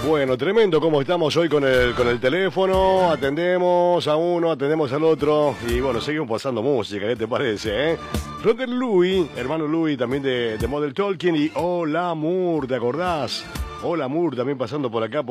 Bueno, tremendo cómo estamos hoy con el teléfono. Atendemos a uno, atendemos al otro. Y bueno, seguimos pasando música, ¿qué te parece, Roger Louis, hermano Louis, también de Model Talking. Y Hola Moore, ¿te acordás? Hola Moore, también pasando por acá.